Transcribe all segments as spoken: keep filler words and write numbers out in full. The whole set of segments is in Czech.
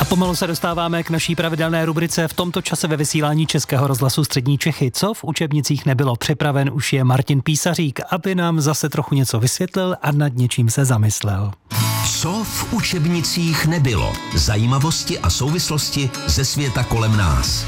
Pomalu se dostáváme k naší pravidelné rubrice v tomto čase ve vysílání Českého rozhlasu Střední Čechy. Co v učebnicích nebylo? Připraven už je Martin Písařík, aby nám zase trochu něco vysvětlil a nad něčím se zamyslel. Co v učebnicích nebylo? Zajímavosti a souvislosti ze světa kolem nás.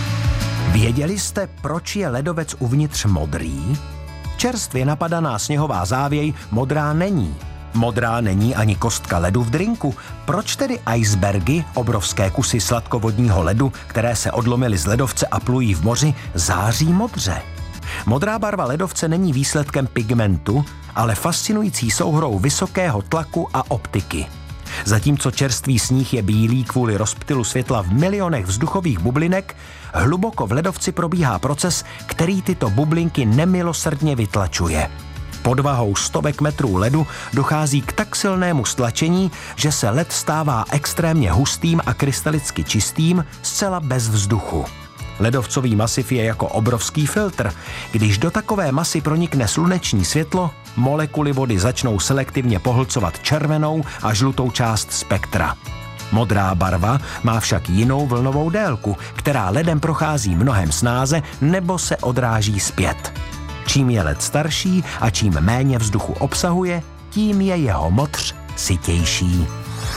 Věděli jste, proč je ledovec uvnitř modrý? Čerstvě napadaná sněhová závěj modrá není. Modrá není ani kostka ledu v drinku. Proč tedy icebergy, obrovské kusy sladkovodního ledu, které se odlomily z ledovce a plují v moři, září modře? Modrá barva ledovce není výsledkem pigmentu, ale fascinující souhrou vysokého tlaku a optiky. Zatímco čerstvý sníh je bílý kvůli rozptylu světla v milionech vzduchových bublinek, hluboko v ledovci probíhá proces, který tyto bublinky nemilosrdně vytlačuje. Pod vahou stovek metrů ledu dochází k tak silnému stlačení, že se led stává extrémně hustým a krystalicky čistým, zcela bez vzduchu. Ledovcový masiv je jako obrovský filtr. Když do takové masy pronikne sluneční světlo, molekuly vody začnou selektivně pohlcovat červenou a žlutou část spektra. Modrá barva má však jinou vlnovou délku, která ledem prochází mnohem snáze nebo se odráží zpět. Čím je led starší a čím méně vzduchu obsahuje, tím je jeho modř sytější.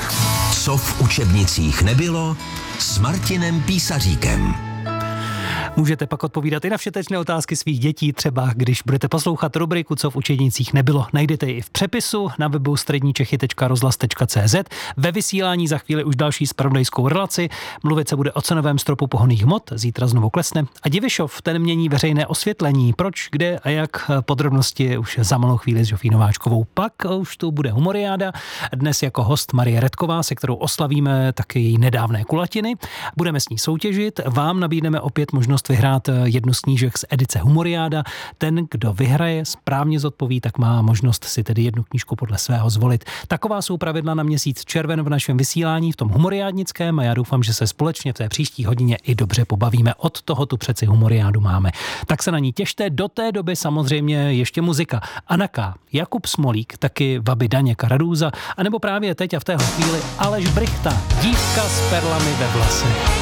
Co v učebnicích nebylo? S Martinem Písaříkem. Můžete pak odpovídat i na všetečné otázky svých dětí, třeba když budete poslouchat rubriku Co v učebnicích nebylo. Najdete ji i v přepisu na webu středníčechy tečka rozhlas tečka cé zet. Ve vysílání za chvíli už další zpravodajskou relaci. Mluvit se bude o cenovém stropu pohonných hmot, zítra znovu klesne. A Divišov, ten mění veřejné osvětlení. Proč, kde a jak, podrobnosti už za malou chvíli s Jofí Nováčkovou. Pak už tu bude humoriáda. Dnes jako host Marie Redková, se kterou oslavíme taky její nedávné kulatiny. Budeme s ní soutěžit. Vám nabídneme opět možnost vyhrát jednu z knížek z edice Humoriáda. Ten, kdo vyhraje, správně zodpoví, tak má možnost si tedy jednu knížku podle svého zvolit. Taková jsou pravidla na měsíc červen v našem vysílání, v tom humoriádnickém, a já doufám, že se společně v té příští hodině i dobře pobavíme. Od toho tu přeci Humoriádu máme. Tak se na ní těšte. Do té doby samozřejmě ještě muzika. Anaka, Jakub Smolík, taky Vaby Daněka Radúza, anebo právě teď a v téhle chvíli Aleš Brychta, Dívka s perlami ve vlasech.